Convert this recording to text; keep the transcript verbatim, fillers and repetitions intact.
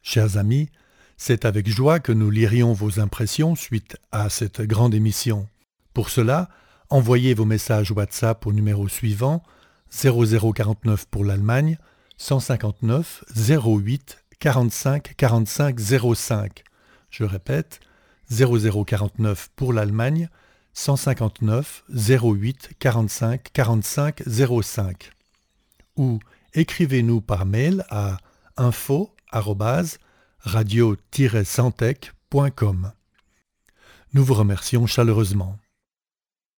Chers amis, c'est avec joie que nous lirions vos impressions suite à cette grande émission. Pour cela, envoyez vos messages WhatsApp au numéro suivant zéro zéro quarante-neuf pour l'Allemagne, cent cinquante-neuf zéro huit quarante-cinq quarante-cinq zéro cinq. Je répète, zéro zéro quarante-neuf pour l'Allemagne, cent cinquante-neuf zéro huit quarante-cinq quarante-cinq zéro cinq. Ou écrivez-nous par mail à info arobase radio tiret santec point com. Nous vous remercions chaleureusement.